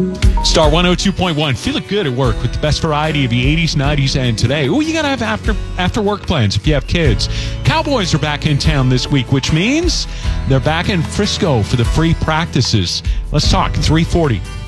Star 102.1. Feeling good at work with the best variety of the 80s, 90s, and today. Ooh, you got to have after work plans if you have kids. Cowboys are back in town this week, which means they're back in Frisco for the free practices. Let's talk. 340.